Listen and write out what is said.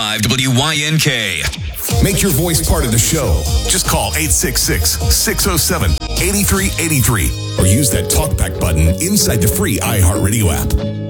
WYNK. Make your voice part of the show. Just call 866-607-8383 or use that talkback button inside the free iHeartRadio app.